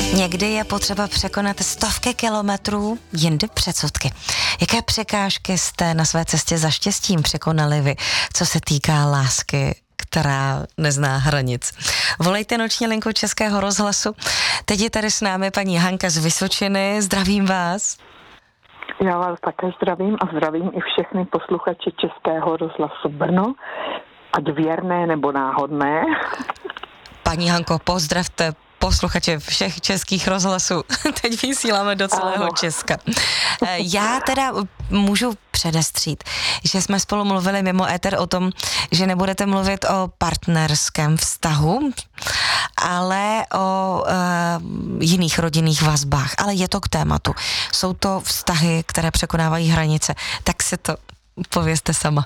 Někdy je potřeba překonat stovky kilometrů, jindy předsudky. Jaké překážky jste na své cestě za štěstím překonali vy, co se týká lásky, která nezná hranic? Volejte noční linku Českého rozhlasu. Teď je tady s námi paní Hanka z Vysočiny. Zdravím vás. Já vás také zdravím a zdravím i všechny posluchače Českého rozhlasu Brno, ať věrné nebo náhodné. Paní Hanko, pozdravte posluchače všech českých rozhlasů. Teď vysíláme do celého Česka. Já teda můžu předestřít, že jsme spolu mluvili mimo éter o tom, že nebudete mluvit o partnerském vztahu, ale o jiných rodinných vazbách. Ale je to k tématu. Jsou to vztahy, které překonávají hranice. Tak si to povězte sama.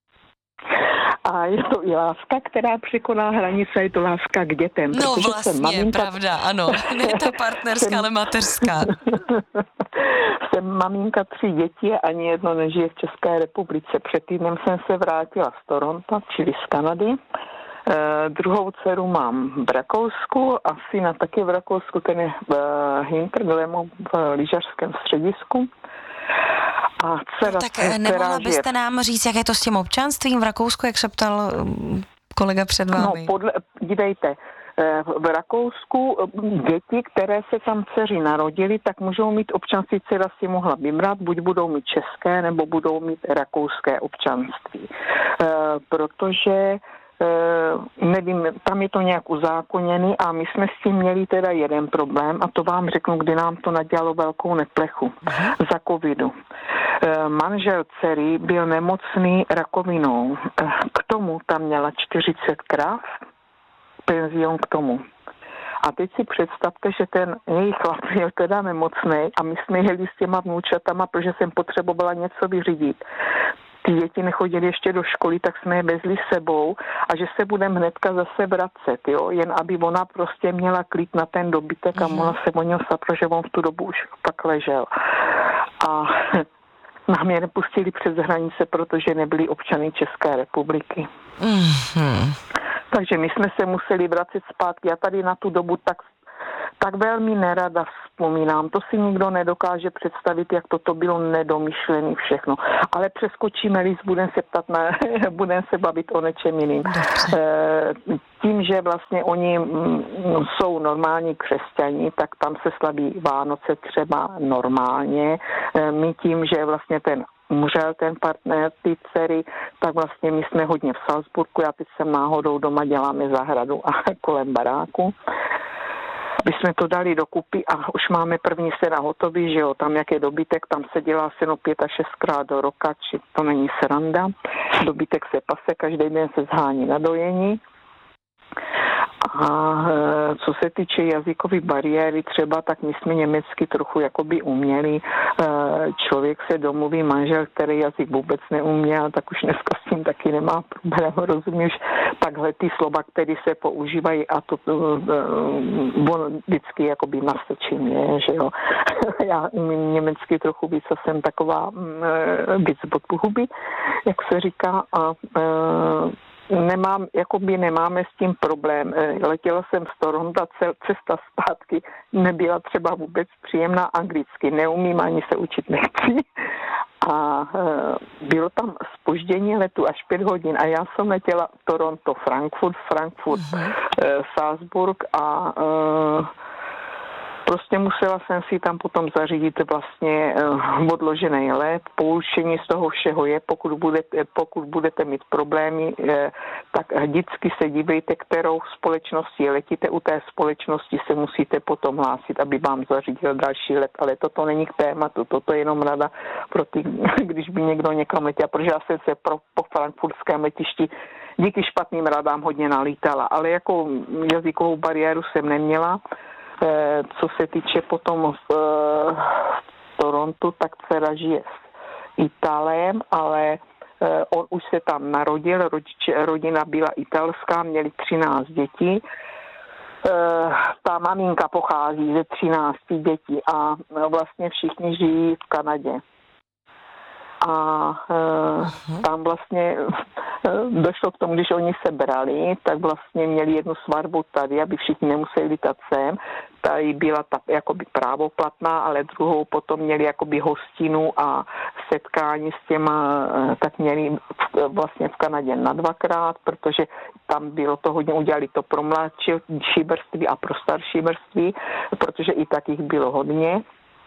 A je to i láska, která překoná hranice, je to láska k dětem. No vlastně, pravda, ano. Ne to partnerská, ale mateřská. Jsem maminka 3 dětí a ani jedno nežije v České republice. Před týdnem jsem se vrátila z Toronto, čili z Kanady. Druhou dceru mám v Rakousku a syna taky v Rakousku, ten je v Hinterglemu v lyžařském středisku. A dcera, tak nemohla byste nám říct, jak je to s tím občanstvím v Rakousku, jak se ptal kolega před vámi? No, dívejte, v Rakousku děti, které se tam dceři narodily, tak můžou mít občanství, dcera si mohla vybrat, buď budou mít české, nebo budou mít rakouské občanství. Protože nevím, tam je to nějak uzákoněný a my jsme s tím měli teda jeden problém a to vám řeknu, kdy nám to nadělalo velkou neplechu za covidu. Manžel dcery byl nemocný rakovinou. K tomu tam měla 40 krav, penzion k tomu. A teď si představte, že ten jejich chlap byl teda nemocný a my jsme jeli s těma vnoučatama, protože jsem potřebovala něco vyřídit. Ty děti nechodily ještě do školy, tak jsme je vezli sebou a že se budeme hnedka zase vracet, jo, jen aby ona prostě měla klid na ten dobytek a mohla se o něm starat, protože on v tu dobu už pak ležel. A nám je nepustili přes hranice, protože nebyli občany České republiky. Takže my jsme se museli vracet zpátky. Já tady na tu dobu tak velmi nerada vzpomínám. To si nikdo nedokáže představit, jak toto bylo nedomyšlené všechno. Ale přeskočíme list, budeme se bavit o něčem jiným. Tím, že vlastně oni jsou normální křesťaní, tak tam se slaví Vánoce třeba normálně. My tím, že vlastně umřel ten partner, ty dcery, tak vlastně my jsme hodně v Salzburgu. Já teď jsem náhodou doma, děláme zahradu a kolem baráku. My jsme to dali dokupy a už máme první sena hotový, že jo, tam jak je dobytek, tam se dělá seno 5 a 6krát do roka, či to není sranda. Dobytek se pase, každý den se zhání na dojení. A co se týče jazykové bariéry třeba, tak my jsme německy trochu jakoby uměli. Člověk se domluví, manžel, který jazyk vůbec neuměl, tak už dneska s tím taky nemá problém, rozumíš? Takhle ty slova, které se používají a to on vždycky jakoby nastrčí mě, že jo. Já umím německy trochu víc a jsem taková víc pod huby, jak se říká, a nemáme s tím problém. Letěla jsem z Toronto, cesta zpátky nebyla třeba vůbec příjemná anglicky. Neumím, ani se učit nechci. A bylo tam zpoždění letu až 5 hodin a já jsem letěla Toronto, Frankfurt, Salzburg a prostě musela jsem si tam potom zařídit vlastně odložený let. Poučení z toho všeho je, pokud budete mít problémy, tak vždycky se dívejte, kterou společnosti letíte. U té společnosti se musíte potom hlásit, aby vám zařídil další let. Ale toto není k tématu, toto je jenom rada pro ty, když by někdo někam letěl, protože já jsem se po frankfurtském letišti díky špatným radám hodně nalítala, ale jako jazykovou bariéru jsem neměla. Co se týče potom v Torontu, tak dcera žije s Itálem, ale on už se tam narodil, rodina byla italská, měli 13 dětí. Ta maminka pochází ze 13 dětí a vlastně všichni žijí v Kanadě. a tam vlastně došlo k tomu, když oni se brali, tak vlastně měli jednu svatbu tady, aby všichni nemuseli lítat sem. Tady byla ta jakoby právoplatná, ale druhou potom měli jakoby hostinu a setkání s těma, tak měli vlastně v Kanadě na 2krát, protože tam bylo to hodně, udělali to pro mladší vrství a pro starší vrství, protože i tak jich bylo hodně.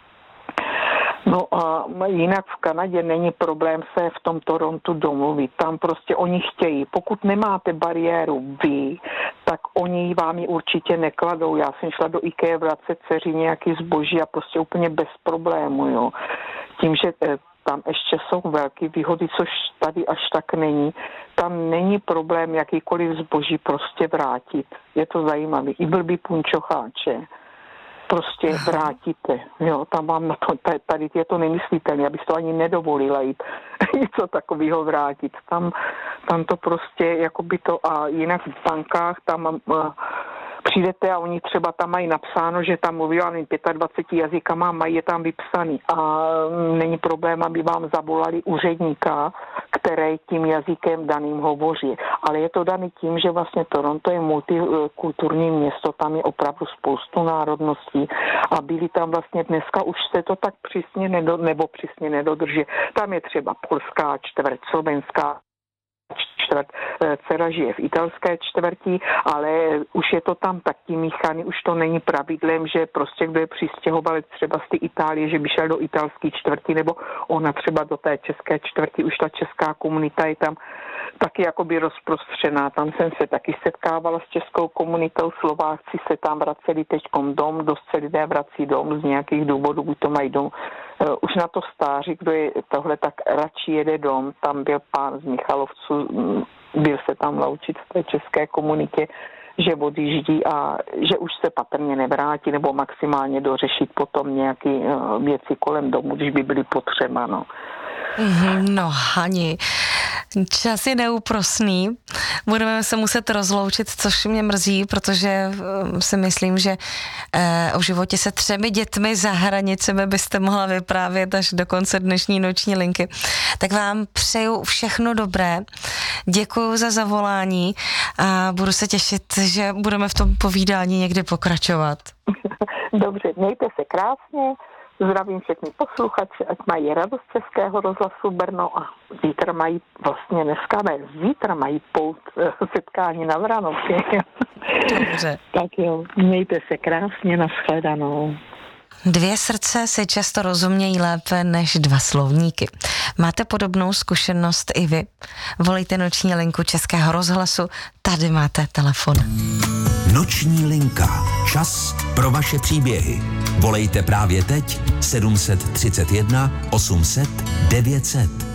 No a jinak v Kanadě není problém se v tom Torontu domluvit. Tam prostě oni chtějí. Pokud nemáte bariéru vy, tak oni vám ji určitě nekladou. Já jsem šla do IKEA vracet dceři nějaký zboží a prostě úplně bez problému, jo. Tím, že tam ještě jsou velké výhody, což tady až tak není. Tam není problém jakýkoliv zboží prostě vrátit. Je to zajímavé. I blbý punčocháče. Prostě vrátíte. Jo, tam mám na to, tady je to nemyslitelné, abys to ani nedovolila jít něco takového vrátit. Tam to prostě, jakoby to, a jinak v bankách tam přijdete a oni třeba tam mají napsáno, že tam mluví, ale 25 jazykama, mají je tam vypsaný a není problém, aby vám zavolali úředníka, který tím jazykem daným hovoří. Ale je to daný tím, že vlastně Toronto je multikulturní město, tam je opravdu spoustu národností a byli tam vlastně dneska už se to tak přísně nedodrží. Tam je třeba polská čtvrť, slovenská čtvrt, dcera žije v italské čtvrti, ale už je to tam taky míchaný, už to není pravidlem, že prostě kdo je přistěhovalec třeba z té Itálie, že by šel do italské čtvrti, nebo ona třeba do té české čtvrti, už ta česká komunita je tam taky jakoby rozprostřená. Tam jsem se taky setkávala s českou komunitou, Slováci se tam vraceli teďkom dom, dost se lidé vrací dom z nějakých důvodů, buď to mají dom. Už na to stáří, kdo je tohle, tak radši jede dom. Tam byl pán z Michalovců, byl se tam naučit v té české komunitě, že odjíždí a že už se patrně nevrátí nebo maximálně dořešit potom nějaké věci kolem domu, když by byly potřeba. No. No, Hani, čas je neúprosný. Budeme se muset rozloučit, což mě mrzí, protože si myslím, že o životě se 3 dětmi za hranicemi byste mohla vyprávět až do konce dnešní noční linky. Tak vám přeju všechno dobré. Děkuju za zavolání a budu se těšit, že budeme v tom povídání někdy pokračovat. Dobře, mějte se krásně. Zdravím všechny posluchače, ať mají radost Českého rozhlasu Brno a zítra mají zítra mají setkání na Vranovky. Dobře. Tak jo, mějte se krásně, nashledanou. 2 srdce si často rozumějí lépe než 2 slovníky. Máte podobnou zkušenost i vy? Volejte noční linku Českého rozhlasu, tady máte telefon. Noční linka. Čas pro vaše příběhy. Volejte právě teď 731 800 900.